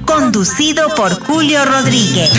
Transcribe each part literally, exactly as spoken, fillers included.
conducido por Julio Rodríguez.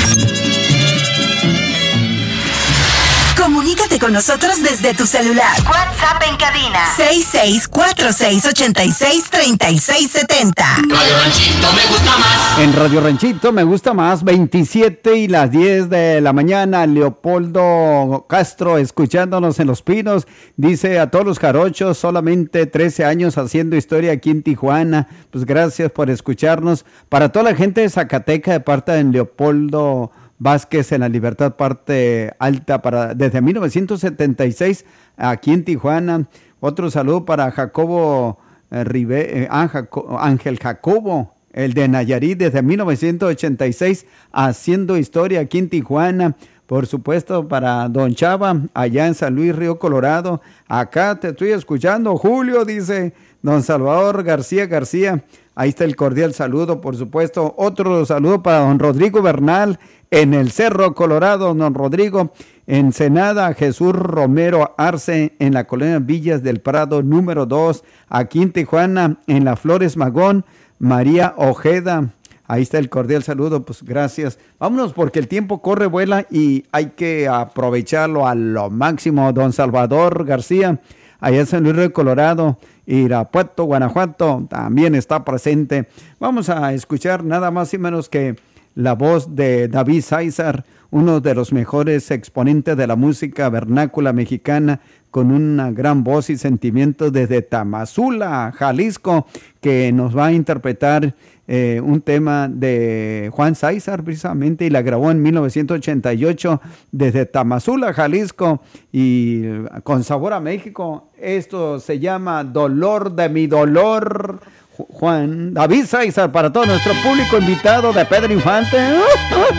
Comunícate con nosotros desde tu celular. WhatsApp en cabina seis seis cuatro seis ocho seis tres seis siete cero. Radio Ranchito me gusta más. En Radio Ranchito me gusta más, veintisiete y las diez de la mañana. Leopoldo Castro escuchándonos en Los Pinos. Dice: a todos los jarochos, solamente trece años haciendo historia aquí en Tijuana. Pues gracias por escucharnos. Para toda la gente de Zacatecas, de parte de Leopoldo Vázquez en la Libertad, parte alta, para desde mil novecientos setenta y seis aquí en Tijuana. Otro saludo para Jacobo eh, Ribe, eh, Ángel Jacobo, el de Nayarit, desde mil novecientos ochenta y seis haciendo historia aquí en Tijuana. Por supuesto para Don Chava, allá en San Luis Río Colorado. Acá te estoy escuchando, Julio, dice Don Salvador García García. Ahí está el cordial saludo, por supuesto. Otro saludo para Don Rodrigo Bernal en el Cerro Colorado. Don Rodrigo, Ensenada, Jesús Romero Arce en la colonia Villas del Prado número dos. Aquí en Tijuana, en la Flores Magón, María Ojeda. Ahí está el cordial saludo, pues gracias. Vámonos porque el tiempo corre, vuela y hay que aprovecharlo a lo máximo. Don Salvador García, allá en San Luis Río Colorado, Irapuato, Guanajuato, también está presente. Vamos a escuchar nada más y menos que la voz de David César, uno de los mejores exponentes de la música vernácula mexicana, con una gran voz y sentimiento desde Tamazula, Jalisco, que nos va a interpretar eh, un tema de Juan César precisamente, y la grabó en mil novecientos ochenta y ocho desde Tamazula, Jalisco, y con sabor a México. Esto se llama Dolor de mi dolor. Juan David César, para todo nuestro público invitado de Pedro Infante.